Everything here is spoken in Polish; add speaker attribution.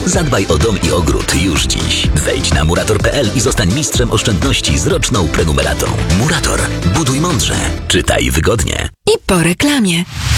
Speaker 1: Zadbaj o dom i ogród już dziś. Wejdź na Murator.pl i zostań mistrzem oszczędności z roczną prenumeratą. Murator. Buduj mądrze. Czytaj wygodnie.
Speaker 2: I po reklamie.